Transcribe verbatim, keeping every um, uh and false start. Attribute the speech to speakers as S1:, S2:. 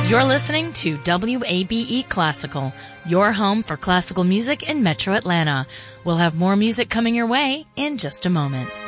S1: You're listening to W A B E Classical, your home for classical music in Metro Atlanta. We'll have more music coming your way in just a moment.